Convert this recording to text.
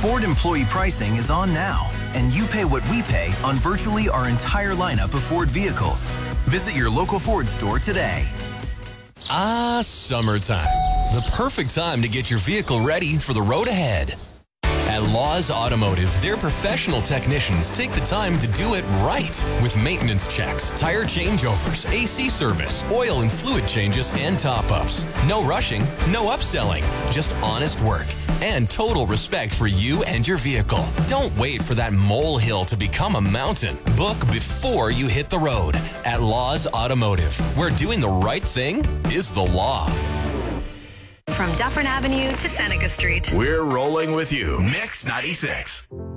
Ford employee pricing is on now, and you pay what we pay on virtually our entire lineup of Ford vehicles. Visit your local Ford store today. Summertime. The perfect time to get your vehicle ready for the road ahead. At Laws Automotive, their professional technicians take the time to do it right with maintenance checks, tire changeovers, AC service, oil and fluid changes, and top-ups. No rushing, no upselling, just honest work and total respect for you and your vehicle. Don't wait for that molehill to become a mountain. Book before you hit the road at Laws Automotive, where doing the right thing is the law. From Dufferin Avenue to Seneca Street. We're rolling with you. Mix 96.